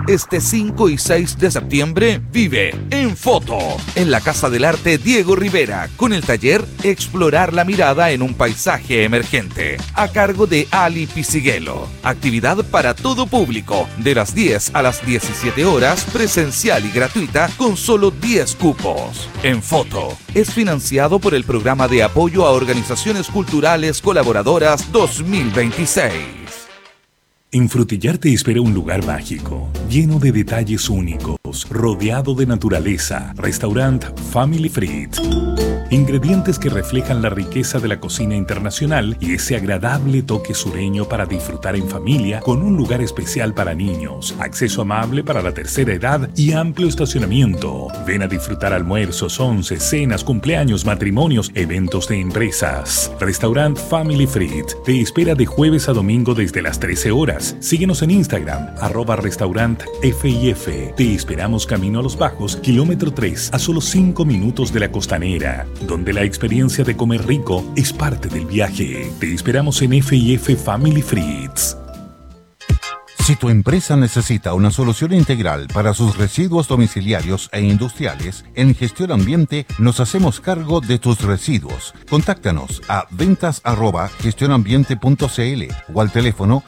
Este 5 y 6 de septiembre vive En Foto, en la Casa del Arte Diego Rivera, con el taller Explorar la mirada en un paisaje emergente, a cargo de Ali Pisiguelo. Actividad para todo público, de las 10 a las 17 horas, presencial y gratuita, con solo 10 cupos. En Foto es financiado por el Programa de Apoyo a Organizaciones Culturales Colaboradoras 2026. En Frutillar te espera un lugar mágico, lleno de detalles únicos, rodeado de naturaleza. Restaurant Family Fried. Ingredientes que reflejan la riqueza de la cocina internacional y ese agradable toque sureño para disfrutar en familia, con un lugar especial para niños, acceso amable para la tercera edad y amplio estacionamiento. Ven a disfrutar almuerzos, once, cenas, cumpleaños, matrimonios, eventos de empresas. Restaurant Family Fried te espera de jueves a domingo desde las 13 horas. Síguenos en Instagram, @restaurantfif. Te esperamos camino a Los Bajos, kilómetro 3, a solo 5 minutos de la Costanera, donde la experiencia de comer rico es parte del viaje. Te esperamos en F&F Family Frieds. Si tu empresa necesita una solución integral para sus residuos domiciliarios e industriales, en Gestión Ambiente nos hacemos cargo de tus residuos. Contáctanos a ventas@gestionambiente.cl o al teléfono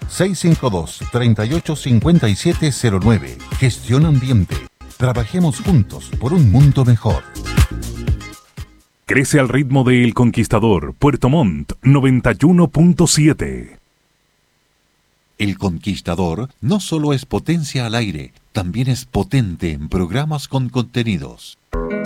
652-385709. Gestión Ambiente. Trabajemos juntos por un mundo mejor. Crece al ritmo de El Conquistador, Puerto Montt, 91.7. El Conquistador no solo es potencia al aire, también es potente en programas con contenidos.